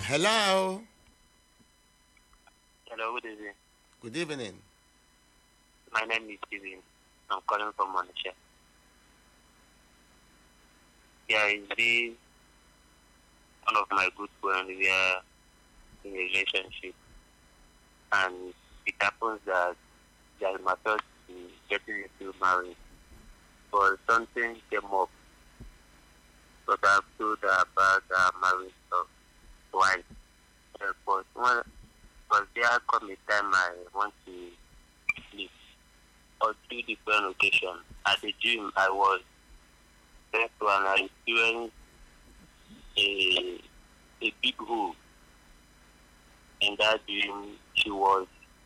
Hello. Hello, good evening. Good evening. My name is Steven. I'm calling from Malaysia. Yeah, it's been one of my good friends. We are in a relationship, and it happens that there is my thought to getting into marriage. But something came up, but I've told her about marriage stuff twice. But there come a time I want to sleep. On two different occasions. At the gym, I was first one. I experienced a big hole in that dream. She was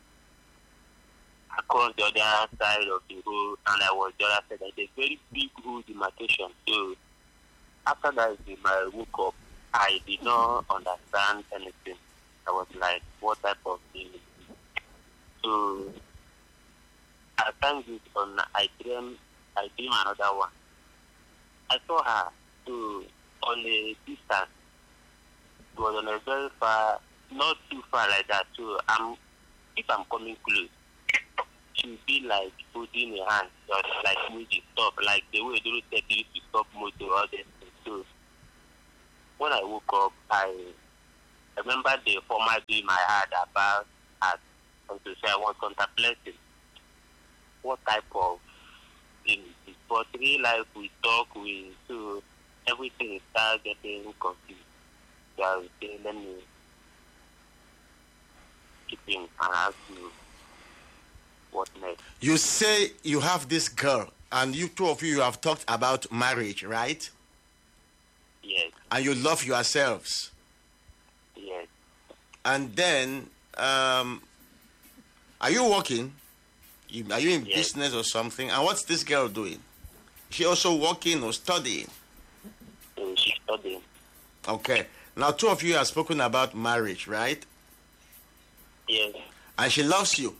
across the other side of the hole, and I was the other side. There's a very big hole demarcation. So after that dream, I woke up. I did not understand anything. I was like, what type of thing is this? So I thank this on I dream another one. I saw her on a distance. It was on a very far, not too far like that. So if I'm coming close, she'll be like holding a hand, just like me to stop, like the way they said you to stop motor all this thing. So when I woke up, I remember the former dream I had about her. And to say I was contemplating what type of thing it is. But real life, we talk, so everything starts getting confused. So I would say, let me keep in and ask you what next. You say you have this girl, and you two of you have talked about marriage, right? Yes. And you love yourselves. Yes. And then, are you working? Are you in business or something? And what's this girl doing? Is she also working or studying? She's studying. Okay. Now, two of you have spoken about marriage, right? Yes. And she loves you.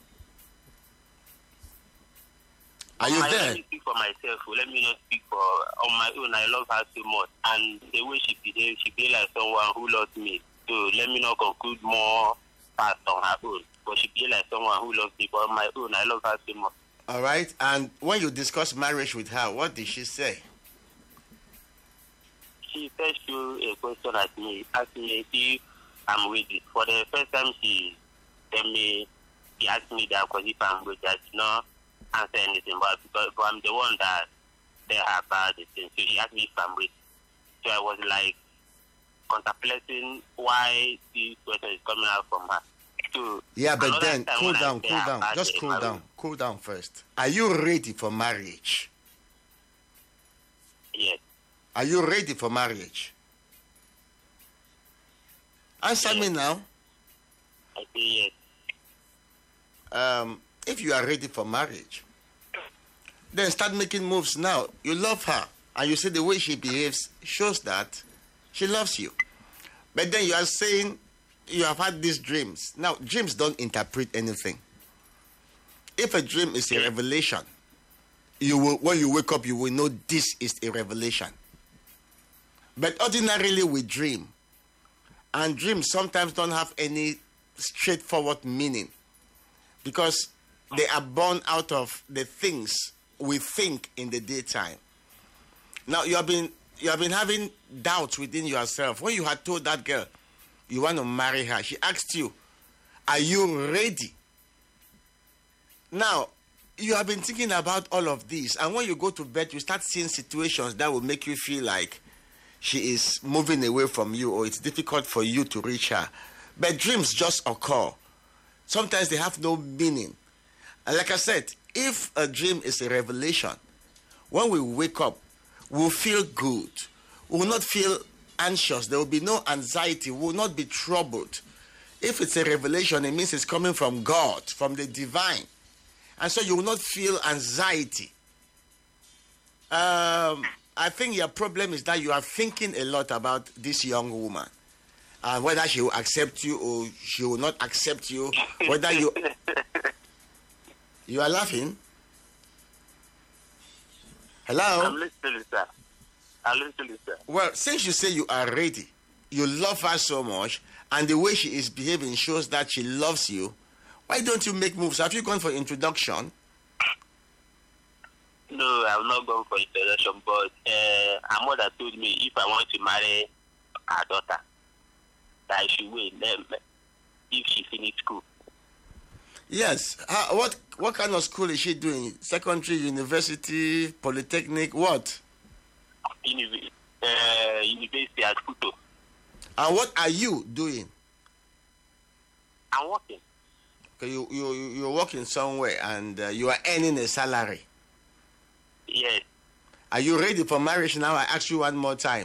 Are you there? Let me speak for myself. Let me not speak for on my own. I love her so much. And the way she behaves, she behaves like someone who loves me. So let me not conclude more fast on her own. But she behaves like someone who loves me. But on my own, I love her so much. All right. And when you discuss marriage with her, what did she say? She first threw a question at me, asked me if I'm ready. For the first time, she asked me that because if I'm ready, I did not answer anything. But I'm the one that tell her about the thing. So she asked me if I'm ready. So I was like contemplating why this question is coming out from her. So yeah, but then cool down. Just cool down first. Are you ready for marriage? Yes. Are you ready for marriage? Answer me now. I say yes. If you are ready for marriage, then start making moves now. You love her, and you see the way she behaves shows that she loves you. But then you are saying you have had these dreams. Now, dreams don't interpret anything. If a dream is a revelation, when you wake up, you will know this is a revelation. But ordinarily we dream, and dreams sometimes don't have any straightforward meaning because they are born out of the things we think in the daytime. Now you have been having doubts within yourself. When you had told that girl you want to marry her, she asked you, are you ready? Now, you have been thinking about all of this, and when you go to bed, you start seeing situations that will make you feel like she is moving away from you, or it's difficult for you to reach her. But dreams just occur. Sometimes they have no meaning. And like I said, if a dream is a revelation, when we wake up, we'll feel good. We will not feel anxious. There will be no anxiety. We will not be troubled. If it's a revelation, it means it's coming from God, from the divine. And so you will not feel anxiety. I think your problem is that you are thinking a lot about this young woman. Whether she will accept you or she will not accept you. Whether you... You are laughing? Hello? I'm listening, sir. I'm listening, sir. Well, since you say you are ready, you love her so much, and the way she is behaving shows that she loves you, why don't you make moves? Have you gone for introduction? No, I've not gone for introduction, but her mother told me if I want to marry her daughter, that I should wait if she finished school. Yes. What kind of school is she doing? Secondary, university, polytechnic, what? University at Kuto. And what are you doing? I'm working. Okay, you're working somewhere and you are earning a salary. Yes. Are you ready for marriage now? I ask you one more time.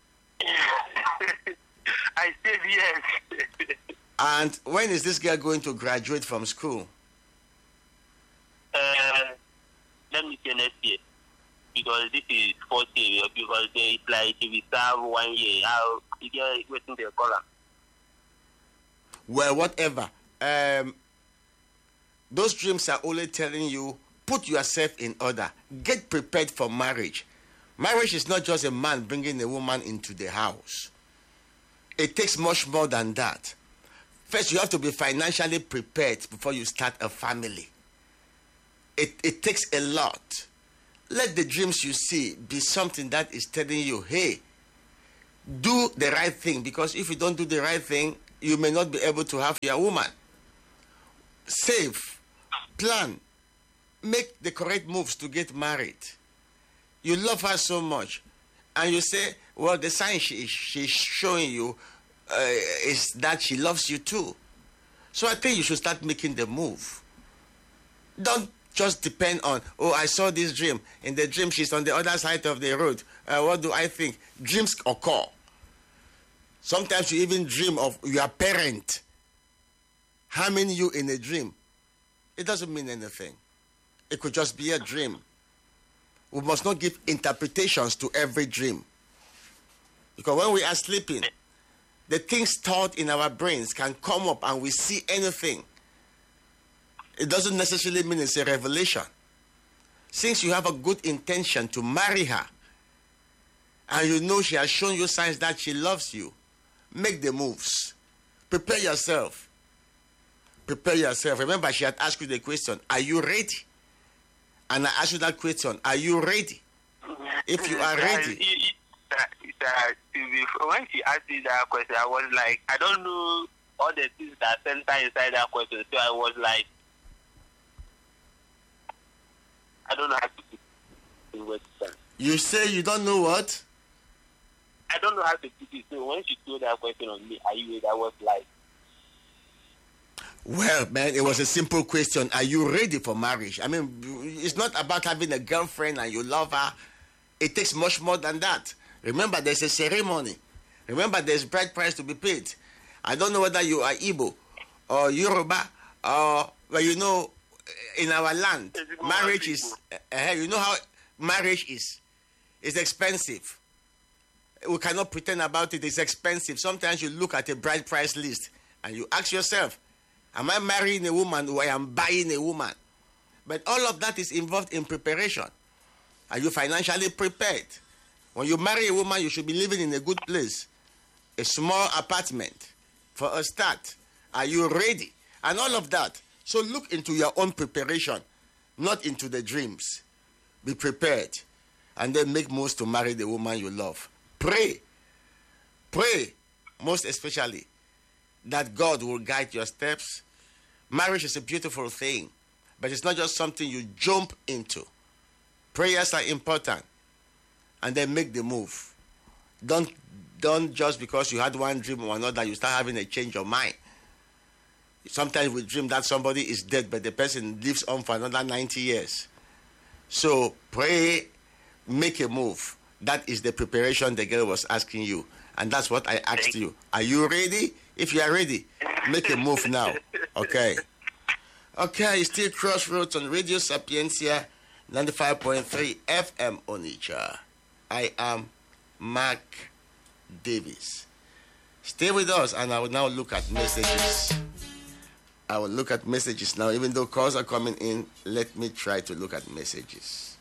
I said yes. And when is this girl going to graduate from school? Let me say next year. Because this is fourth year. Because it's like if we serve 1 year, how you get waiting their color. Well, whatever. Those dreams are only telling you, put yourself in order. Get prepared for marriage. Marriage is not just a man bringing a woman into the house. It takes much more than that. First, you have to be financially prepared before you start a family. It takes a lot. Let the dreams you see be something that is telling you, hey, do the right thing, because if you don't do the right thing, you may not be able to have your woman. Save, plan, make the correct moves to get married. You love her so much, and you say, well, the sign she's showing you is that she loves you too. So I think you should start making the move. Don't just depend on, oh, I saw this dream. In the dream, she's on the other side of the road. What do I think? Dreams occur. Sometimes you even dream of your parent harming you in a dream. It doesn't mean anything. It could just be a dream. We must not give interpretations to every dream. Because when we are sleeping, the things thought in our brains can come up and we see anything. It doesn't necessarily mean it's a revelation. Since you have a good intention to marry her, and you know she has shown you signs that she loves you, make the moves. Prepare yourself. Prepare yourself. Remember, she had asked you the question, are you ready? And I asked you that question, are you ready? If you are ready. When she asked me that question, I was like, I don't know all the things that center inside that question. So I was like, I don't know how to put it in words. You say you don't know what? I don't know how to put it. So when she threw that question on me, are you ready? I was like, well, man, it was a simple question. Are you ready for marriage? I mean, it's not about having a girlfriend and you love her. It takes much more than that. Remember, there's a ceremony. Remember, there's bride price to be paid. I don't know whether you are Igbo or Yoruba or, well, you know, in our land, marriage is, you know how marriage is. It's expensive. We cannot pretend about it. It's expensive. Sometimes you look at a bride price list and you ask yourself, am I marrying a woman or I am buying a woman? But all of that is involved in preparation. Are you financially prepared? When you marry a woman, you should be living in a good place. A small apartment for a start. Are you ready? And all of that. So look into your own preparation, not into the dreams. Be prepared. And then make moves to marry the woman you love. Pray. Pray, most especially, that God will guide your steps. Marriage is a beautiful thing, but it's not just something you jump into. Prayers are important. And then make the move. Don't just because you had one dream or another, you start having a change of mind. Sometimes we dream that somebody is dead, but the person lives on for another 90 years. So pray, make a move. That is the preparation the girl was asking you. And that's what I asked you. Are you ready? If you are ready, make a move now. Okay. Okay, it's still Crossroads on Radio Sapientia 95.3 FM Onitsha. I am Mark Davis. Stay with us and I will now look at messages. I will look at messages now. Even though calls are coming in, let me try to look at messages.